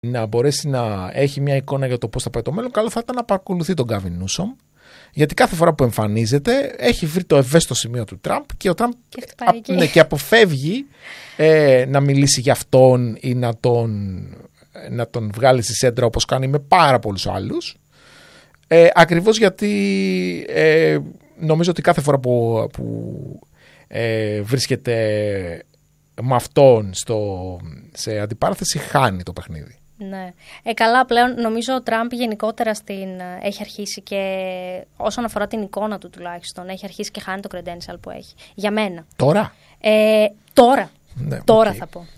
να μπορέσει να έχει μια εικόνα για το πώς θα πάει το μέλλον, καλό θα ήταν να παρακολουθεί τον Γκάβιν Νιούσομ. Γιατί κάθε φορά που εμφανίζεται έχει βρει το ευαίσθητο σημείο του Τραμπ και ο Τραμπ και αποφεύγει να μιλήσει για αυτόν ή να τον βγάλει στη σέντρα όπως κάνει με πάρα πολλούς άλλους. Ακριβώς γιατί νομίζω ότι κάθε φορά που βρίσκεται με αυτόν σε αντιπαράθεση χάνει το παιχνίδι. Ναι. Καλά, πλέον νομίζω ο Τραμπ γενικότερα έχει αρχίσει και όσον αφορά την εικόνα του τουλάχιστον, έχει αρχίσει και χάνει το credential που έχει. Για μένα. Τώρα? Τώρα. Ναι, τώρα θα πω.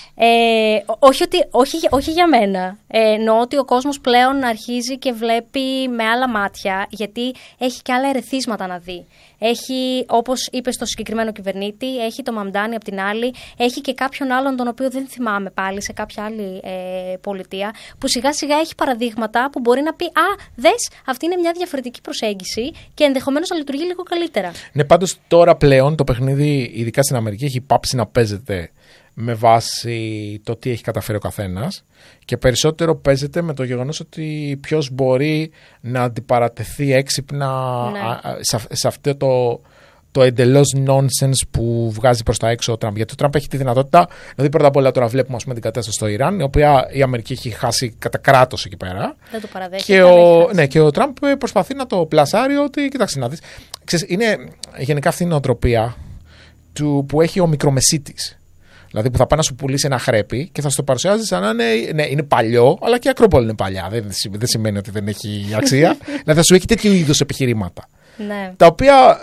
Όχι για μένα. Εννοώ ότι ο κόσμος πλέον αρχίζει και βλέπει με άλλα μάτια, γιατί έχει και άλλα ερεθίσματα να δει. Έχει, όπως είπε στο συγκεκριμένο κυβερνήτη, έχει το Μαμντάνι απ' την άλλη, έχει και κάποιον άλλον τον οποίο δεν θυμάμαι πάλι σε κάποια άλλη πολιτεία, που σιγά σιγά έχει παραδείγματα που μπορεί να πει δες, αυτή είναι μια διαφορετική προσέγγιση και ενδεχομένως να λειτουργεί λίγο καλύτερα. Ναι, πάντως τώρα πλέον το παιχνίδι, ειδικά στην Αμερική, έχει πάψει να παίζεται με βάση το τι έχει καταφέρει ο καθένας και περισσότερο παίζεται με το γεγονός ότι ποιος μπορεί να αντιπαρατεθεί έξυπνα σε αυτό το εντελώς nonsense που βγάζει προς τα έξω ο Τραμπ. Γιατί ο Τραμπ έχει τη δυνατότητα, δηλαδή πρώτα απ' όλα τώρα βλέπουμε την κατάσταση στο Ιράν, η οποία η Αμερική έχει χάσει κατά κράτος εκεί πέρα. Δεν το παραδέχεται. Και ο Τραμπ προσπαθεί να το πλασάρει ότι, κοιτάξτε να δεις, είναι γενικά αυτή η νοοτροπία που έχει ο μικρομεσίτης. Δηλαδή που θα πάει να σου πουλήσει ένα χρέπι και θα σου το παρουσιάζει σαν να είναι παλιό, αλλά και η Ακρόπολη είναι παλιά. Δεν σημαίνει ότι δεν έχει αξία. Δηλαδή θα σου έχει τέτοιου είδους επιχειρήματα. Ναι. Τα οποία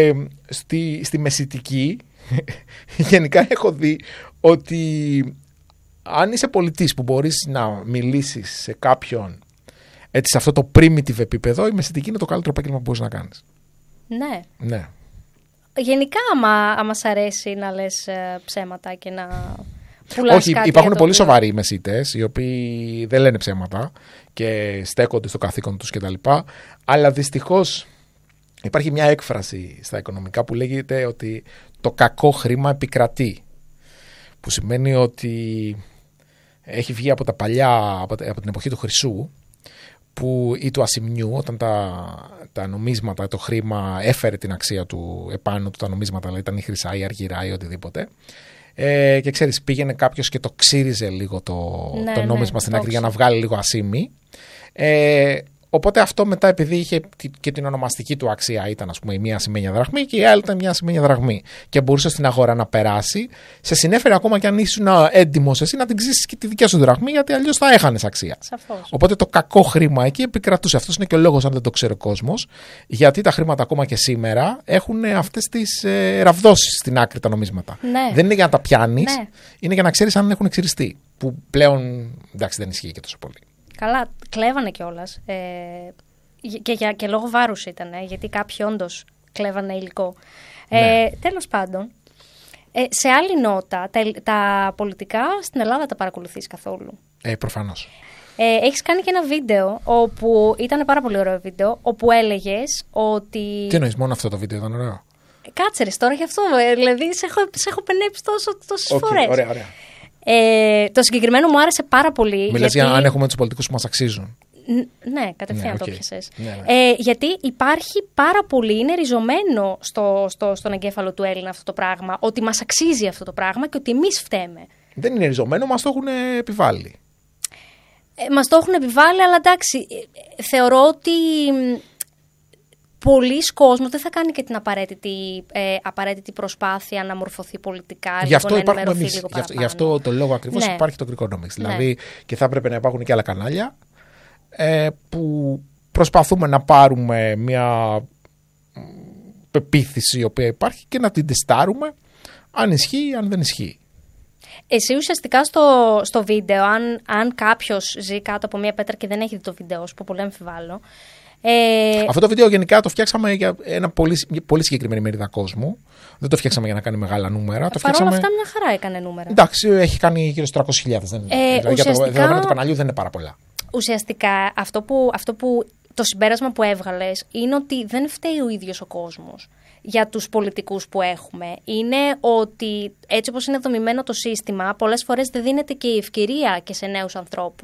στη μεσητική γενικά έχω δει ότι αν είσαι πολιτής που μπορείς να μιλήσεις σε κάποιον έτσι, σε αυτό το primitive επίπεδο, η μεσητική είναι το καλύτερο επάγγελμα που μπορείς να κάνεις. Ναι. Γενικά, άμα σ' αρέσει να λες ψέματα και να πουλάς κάτι. Όχι, υπάρχουν πολύ σοβαροί μεσίτες, οι οποίοι δεν λένε ψέματα και στέκονται στο καθήκον τους κτλ. Αλλά δυστυχώς υπάρχει μια έκφραση στα οικονομικά που λέγεται ότι το κακό χρήμα επικρατεί. Που σημαίνει ότι έχει βγει από τα παλιά, από την εποχή του Χρυσού, ή του ασημιού, όταν τα νομίσματα, το χρήμα έφερε την αξία του επάνω του, τα νομίσματα, δηλαδή ήταν η χρυσά ή αργυρά ή οτιδήποτε. Και ξέρεις, πήγαινε κάποιος και το ξύριζε λίγο το νόμισμα στην άκρη για να βγάλει λίγο ασήμι. Οπότε αυτό μετά, επειδή είχε και την ονομαστική του αξία, ήταν ας πούμε η μία ασημένια δραχμή και η άλλη ήταν μια ασημένια δραχμή. Και μπορούσε στην αγορά να περάσει, σε συνέφερε ακόμα και αν ήσουν έντιμος εσύ να την ξύσεις και τη δικιά σου δραχμή, γιατί αλλιώς θα έχανες αξία. Σαφώς. Οπότε το κακό χρήμα εκεί επικρατούσε. Αυτός είναι και ο λόγος, αν δεν το ξέρει ο κόσμος, γιατί τα χρήματα ακόμα και σήμερα έχουν αυτές τις ραβδόσεις στην άκρη τα νομίσματα. Ναι. Δεν είναι για να τα πιάνεις, είναι για να ξέρεις αν έχουν ξυριστεί. Που πλέον εντάξει δεν ισχύει και τόσο πολύ. Καλά, κλέβανε κιόλας. Και λόγω βάρους ήταν, γιατί κάποιοι όντως κλέβανε υλικό. Τέλος πάντων, σε άλλη νότα, τα πολιτικά στην Ελλάδα τα παρακολουθείς καθόλου? Προφανώς. Έχεις κάνει και ένα βίντεο, όπου ήταν πάρα πολύ ωραίο βίντεο, όπου έλεγες ότι... Τι εννοείς, μόνο αυτό το βίντεο ήταν ωραίο? Κάτσε ρε τώρα γι' αυτό, δηλαδή σε έχω πενέψει τόσες φορές. Ωραία. Το συγκεκριμένο μου άρεσε πάρα πολύ. Μιλάς για αν έχουμε τους πολιτικούς που μας αξίζουν. Ναι, κατευθείαν το πιάσες. Ναι. Γιατί υπάρχει πάρα πολύ, είναι ριζωμένο στον εγκέφαλο του Έλληνα αυτό το πράγμα, ότι μας αξίζει αυτό το πράγμα και ότι εμείς φταίμε. Δεν είναι ριζωμένο, μας το έχουν επιβάλει. Μας το έχουν επιβάλει, αλλά εντάξει, θεωρώ ότι πολλοί κόσμος δεν θα κάνει και την απαραίτητη προσπάθεια να μορφωθεί πολιτικά. Γι' αυτό υπάρχουμε εμείς. Γι' αυτό το λόγο ακριβώς υπάρχει το Greekonomics. Δηλαδή και θα έπρεπε να υπάρχουν και άλλα κανάλια που προσπαθούμε να πάρουμε μια πεποίθηση η οποία υπάρχει και να την τεστάρουμε αν ισχύει ή αν δεν ισχύει. Εσύ ουσιαστικά στο βίντεο, αν κάποιος ζει κάτω από μια πέτρα και δεν έχει δει το βίντεο σου, που πολύ αμφιβάλλω. Αυτό το βίντεο γενικά το φτιάξαμε για ένα πολύ συγκεκριμένη μερίδα κόσμου. Δεν το φτιάξαμε για να κάνει μεγάλα νούμερα. Παρ' όλα αυτά, μια χαρά έκανε νούμερα. Εντάξει, έχει κάνει γύρω στους 300.000. Δηλαδή για το δεδομένο του καναλιού δεν είναι πάρα πολλά. Ουσιαστικά το συμπέρασμα που έβγαλες είναι ότι δεν φταίει ο ίδιος ο κόσμος για τους πολιτικούς που έχουμε. Είναι ότι έτσι όπως είναι δομημένο το σύστημα, πολλές φορές δεν δίνεται και η ευκαιρία και σε νέους ανθρώπους